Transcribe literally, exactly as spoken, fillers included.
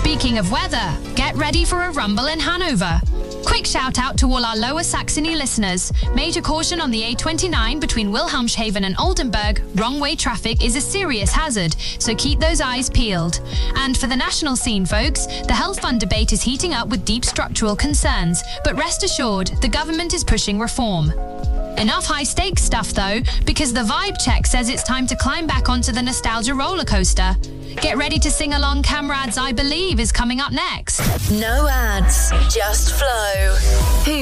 Speaking of weather, get ready for a rumble in Hanover. Quick shout out to all our Lower Saxony listeners. Major caution on the A twenty-nine between Wilhelmshaven and Oldenburg. Wrong way traffic is a serious hazard, so keep those eyes peeled. And for the national scene, folks, the health fund debate is heating up with deep structural concerns. But rest assured, the government is pushing reform. Enough high-stakes stuff, though, because the vibe check says it's time to climb back onto the nostalgia roller coaster. Get ready to sing along, comrades. I Believe is coming up next. No ads, just flow. Who